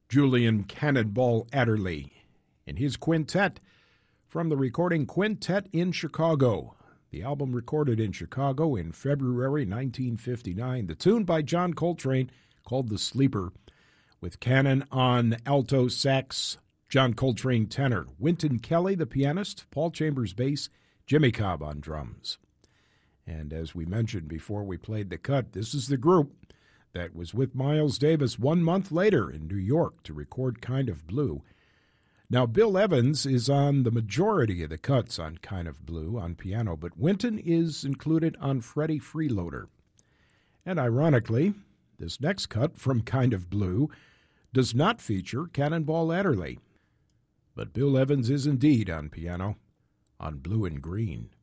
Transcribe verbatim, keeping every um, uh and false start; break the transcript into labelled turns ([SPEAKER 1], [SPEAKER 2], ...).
[SPEAKER 1] Julian Cannonball Adderley in his quintet from the recording Quintet in Chicago. The album recorded in Chicago in February nineteen fifty-nine. The tune by John Coltrane called The Sleeper, with Cannon on alto sax, John Coltrane tenor, Wynton Kelly the pianist, Paul Chambers bass, Jimmy Cobb on drums. And as we mentioned before we played the cut, this is the group that was with Miles Davis one month later in New York to record Kind of Blue. Now, Bill Evans is on the majority of the cuts on Kind of Blue on piano, but Wynton is included on Freddie Freeloader. And ironically, this next cut from Kind of Blue does not feature Cannonball Adderley. But Bill Evans is indeed on piano on Blue and Green.